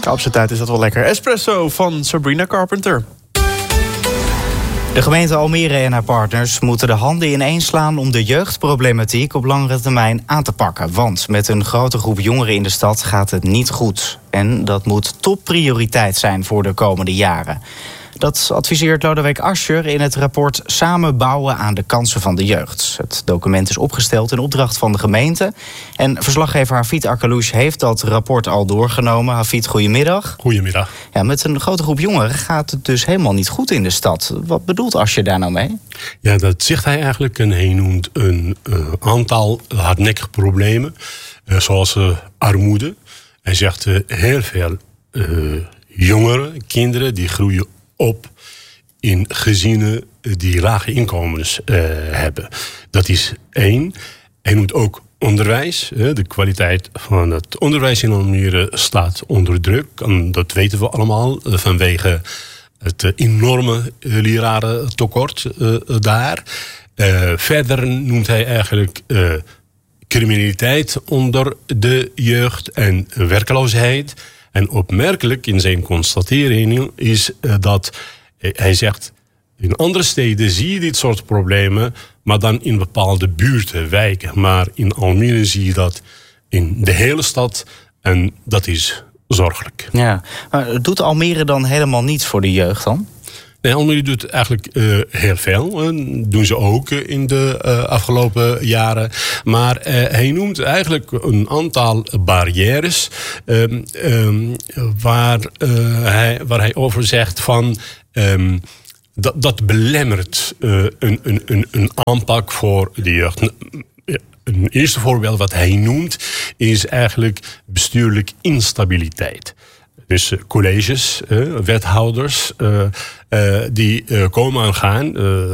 Op zijn tijd is dat wel lekker. Espresso van Sabrina Carpenter. De gemeente Almere en haar partners moeten de handen ineen slaan om de jeugdproblematiek op langere termijn aan te pakken. Want met een grote groep jongeren in de stad gaat het niet goed. En dat moet topprioriteit zijn voor de komende jaren. Dat adviseert Lodewijk Asscher in het rapport Samen bouwen aan de kansen van de jeugd. Het document is opgesteld in opdracht van de gemeente. En verslaggever Hafid Arkalouche heeft dat rapport al doorgenomen. Hafid, goedemiddag. Goedemiddag. Ja, met een grote groep jongeren gaat het dus helemaal niet goed in de stad. Wat bedoelt Asscher daar nou mee? Ja, dat zegt hij eigenlijk. En hij noemt een aantal hardnekkige problemen. Zoals armoede. Hij zegt heel veel jongeren, kinderen, die groeien op in gezinnen die lage inkomens hebben. Dat is 1. Hij noemt ook onderwijs. De kwaliteit van het onderwijs in Almere staat onder druk. En dat weten we allemaal vanwege het enorme lerarentekort daar. Verder noemt hij eigenlijk criminaliteit onder de jeugd en werkloosheid. En opmerkelijk in zijn constatering is dat hij zegt, in andere steden zie je dit soort problemen, maar dan in bepaalde buurten, wijken. Maar in Almere zie je dat in de hele stad en dat is zorgelijk. Ja, maar doet Almere dan helemaal niets voor de jeugd dan? Nee, Almere doet eigenlijk heel veel. Doen ze ook in de afgelopen jaren. Maar hij noemt eigenlijk een aantal barrières waar hij over zegt van dat belemmert een aanpak voor de jeugd. Een eerste voorbeeld wat hij noemt is eigenlijk bestuurlijk instabiliteit. Dus colleges, wethouders, die komen en gaan.